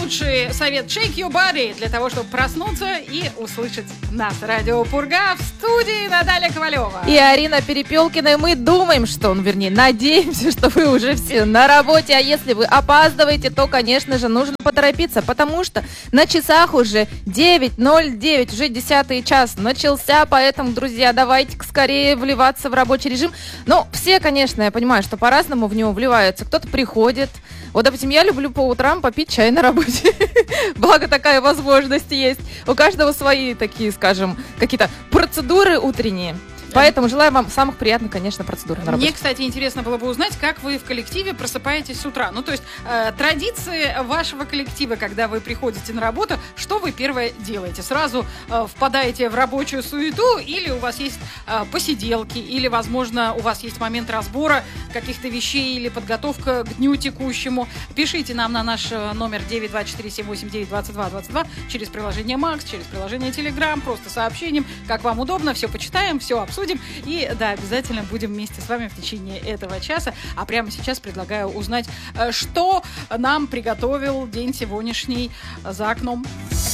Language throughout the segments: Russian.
лучший совет Shake Your Body для того, чтобы проснуться и услышать нас. Радио Пурга, в студии Наталья Ковалева. И Арина Перепелкина. Мы думаем, надеемся, что вы уже все на работе. А если вы опаздываете, то, конечно же, нужно поторопиться, потому что на часах уже 9:09, уже 10-й час начался. Поэтому, друзья, давайте скорее вливаться в рабочий режим. Но все, конечно, я понимаю, что по-разному в него вливаются. Кто-то приходит. Вот, допустим, я люблю по утрам попить чай на работе. Благо такая возможность есть. У каждого свои такие, скажем, какие-то процедуры утренние. Поэтому желаю вам самых приятных, конечно, процедур на работе. Мне, кстати, интересно было бы узнать, как вы в коллективе просыпаетесь с утра. Ну, то есть, традиции вашего коллектива, когда вы приходите на работу, что вы первое делаете? Сразу впадаете в рабочую суету, или у вас есть посиделки, или, возможно, у вас есть момент разбора каких-то вещей или подготовка к дню текущему? Пишите нам на наш номер 924-789-2222 через приложение Макс, через приложение Telegram, просто сообщением, как вам удобно, все почитаем, все обсудим. И да, обязательно будем вместе с вами в течение этого часа. А прямо сейчас предлагаю узнать, что нам приготовил день сегодняшний за окном.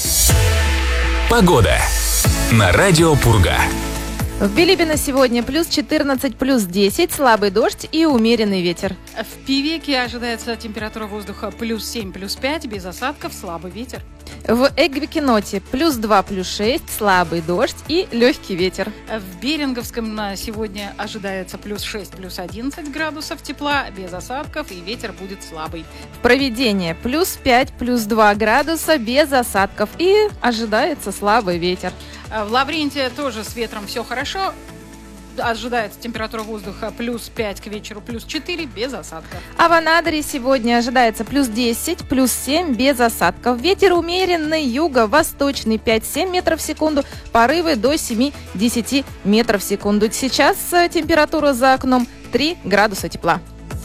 Погода на радио Пурга. В Билибино сегодня плюс 14, плюс 10, слабый дождь и умеренный ветер. В Певеке ожидается температура воздуха плюс 7, плюс 5, без осадков, слабый ветер. В Эгвикеноте плюс 2, плюс 6, слабый дождь и легкий ветер. В Беринговском на сегодня ожидается плюс 6, плюс 11 градусов тепла, без осадков, и ветер будет слабый. В Провидении плюс 5, плюс 2 градуса, без осадков, и ожидается слабый ветер. В Лаврентии тоже с ветром все хорошо. Ожидается температура воздуха плюс 5 к вечеру, плюс 4, без осадков. А в Анадыре сегодня ожидается плюс 10, плюс 7, без осадков. Ветер умеренный, юго-восточный 5-7 метров в секунду, порывы до 7-10 метров в секунду. Сейчас температура за окном 3 градуса тепла.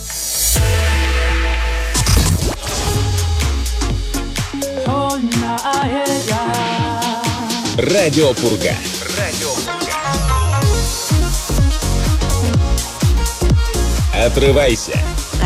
Радио Пурга. Отрывайся.